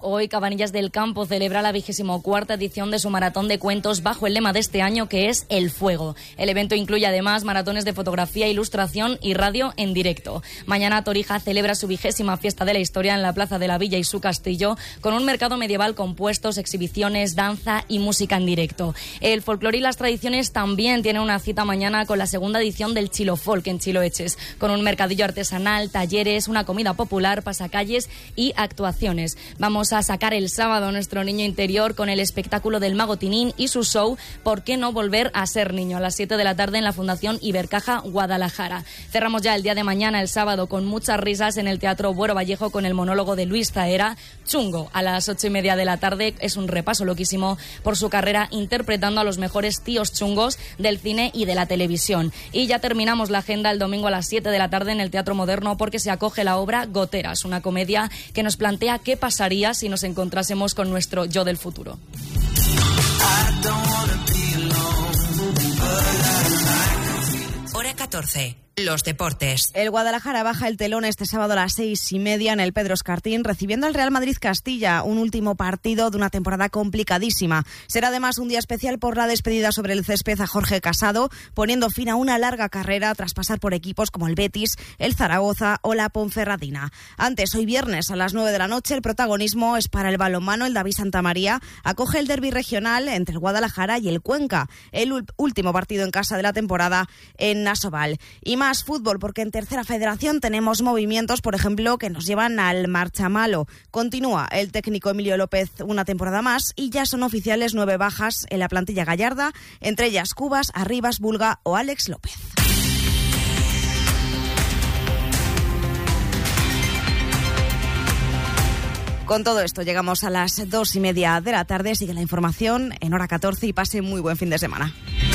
Hoy Cabanillas del Campo celebra la 24ª edición de su maratón de cuentos bajo el lema de este año, que es El Fuego. El evento incluye además maratones de fotografía, ilustración y radio en directo. Mañana Torija celebra su 20ª fiesta de la historia en la Plaza de la Villa y su castillo, con un mercado medieval con puestos, exhibiciones, danza y música en directo. El folclore y las tradiciones también tienen una cita mañana con la 2ª edición del Chilo Folk en Chiloeches, con un mercadillo artesanal, talleres, una comida popular, pasacalles y actuaciones. Vamos a sacar el sábado a nuestro niño interior con el espectáculo del Mago Tinín y su show ¿Por qué no volver a ser niño?, a las 7 de la tarde en la Fundación Ibercaja Guadalajara. Cerramos ya el día de mañana, el sábado, con muchas risas en el Teatro Buero Vallejo con el monólogo de Luis Zahera, Chungo, a las 8:30 de la tarde. Es un repaso loquísimo por su carrera interpretando a los mejores tíos chungos del cine y de la televisión. Y ya terminamos la agenda el domingo a las 7 de la tarde en el Teatro Moderno, porque se acoge la obra Goteras, una comedia que nos plantea qué pasaría si nos encontrásemos con nuestro yo del futuro. Hora 14. Los deportes. El Guadalajara baja el telón este sábado a las 6:30 en el Pedro Escartín, recibiendo al Real Madrid Castilla, un último partido de una temporada complicadísima. Será además un día especial por la despedida sobre el césped a Jorge Casado, poniendo fin a una larga carrera tras pasar por equipos como el Betis, el Zaragoza o la Ponferradina. Antes, hoy viernes a las 9 de la noche, el protagonismo es para el balonmano. El David Santamaría acoge el derbi regional entre el Guadalajara y el Cuenca, el último partido en casa de la temporada en Asobal. Y más fútbol, porque en Tercera Federación tenemos movimientos, por ejemplo, que nos llevan al marchamalo. Continúa el técnico Emilio López una temporada más y ya son oficiales 9 bajas en la plantilla gallarda, entre ellas Cubas, Arribas, Bulga o Alex López. Con todo esto llegamos a las 2:30 de la tarde. Sigue la información en Hora 14 y pase muy buen fin de semana.